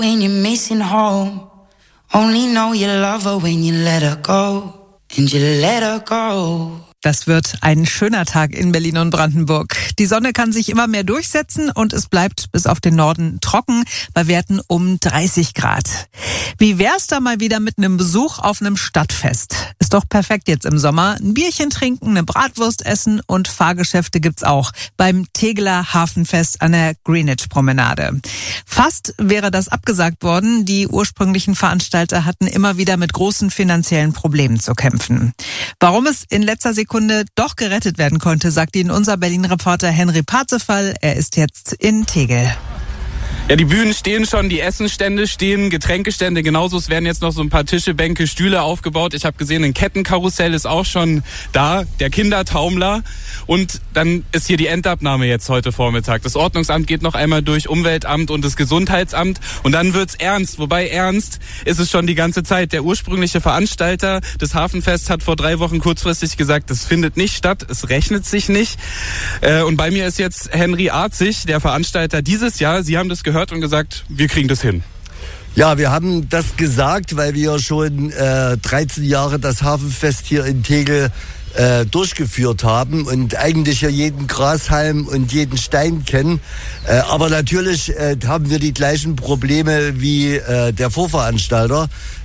When you're missing home, only know you love her when you let her go. And you let her go. Das wird ein schöner Tag in Berlin und Brandenburg. Die Sonne kann sich immer mehr durchsetzen und es bleibt bis auf den Norden trocken bei Werten um 30 Grad. Wie wär's da mal wieder mit einem Besuch auf einem Stadtfest? Ist doch perfekt jetzt im Sommer. Ein Bierchen trinken, eine Bratwurst essen und Fahrgeschäfte gibt's auch beim Tegeler Hafenfest an der Greenwich-Promenade. Fast wäre das abgesagt worden. Die ursprünglichen Veranstalter hatten immer wieder mit großen finanziellen Problemen zu kämpfen. Warum es in letzter Sekunde doch gerettet werden konnte, sagt Ihnen unser Berlin-Reporter Henry Parzefall. Er ist jetzt in Tegel. Ja, die Bühnen stehen schon, die Essenstände stehen, Getränkestände genauso. Es werden jetzt noch so ein paar Tische, Bänke, Stühle aufgebaut. Ich habe gesehen, ein Kettenkarussell ist auch schon da, der Kindertaumler. Und dann ist hier die Endabnahme jetzt heute Vormittag. Das Ordnungsamt geht noch einmal durch, Umweltamt und das Gesundheitsamt. Und dann wird's ernst. Wobei ernst ist es schon die ganze Zeit. Der ursprüngliche Veranstalter des Hafenfests hat vor 3 Wochen kurzfristig gesagt, das findet nicht statt, es rechnet sich nicht. Und bei mir ist jetzt Henry Arzig, der Veranstalter dieses Jahr. Sie haben das gehört und gesagt, wir kriegen das hin. Ja, wir haben das gesagt, weil wir schon 13 Jahre das Hafenfest hier in Tegel durchgeführt haben und eigentlich ja jeden Grashalm und jeden Stein kennen. Aber natürlich haben wir die gleichen Probleme wie der Vorveranstalter.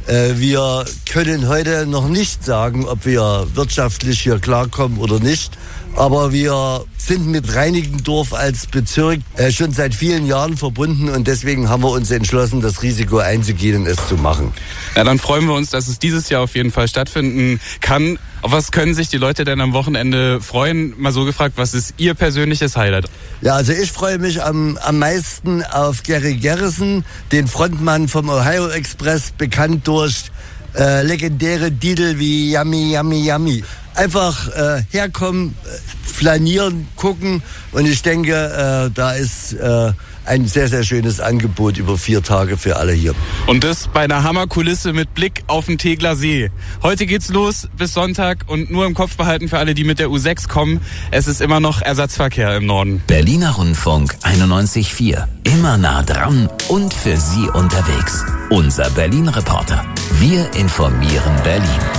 Wir können heute noch nicht sagen, ob wir wirtschaftlich hier klarkommen oder nicht. Aber wir sind mit Reinickendorf als Bezirk schon seit vielen Jahren verbunden und deswegen haben wir uns entschlossen, das Risiko einzugehen und es zu machen. Ja, dann freuen wir uns, dass es dieses Jahr auf jeden Fall stattfinden kann. Auf was können sich die Leute denn am Wochenende freuen? Mal so gefragt, was ist Ihr persönliches Highlight? Ja, also ich freue mich am meisten auf Gary Garrison, den Frontmann vom Ohio Express, bekannt durch legendäre Titel wie Yummy, Yummy, Yummy. Einfach herkommen, flanieren, gucken und ich denke, da ist ein sehr, sehr schönes Angebot über 4 Tage für alle hier. Und das bei einer Hammerkulisse mit Blick auf den Tegler See. Heute geht's los bis Sonntag und nur im Kopf behalten für alle, die mit der U6 kommen, es ist immer noch Ersatzverkehr im Norden. Berliner Rundfunk 91.4. Immer nah dran und für Sie unterwegs. Unser Berlin-Reporter. Wir informieren Berlin.